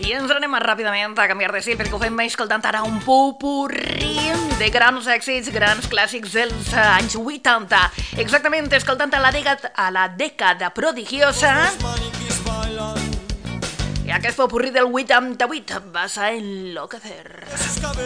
I ens anem ràpidament a canviar de sí, perquè ho fem escoltant ara un popurrí de grans èxits, grans clàssics dels anys 80. Exactament, escoltant a la dècada prodigiosa. I aquest popurrí del 88 vas a enloquecer.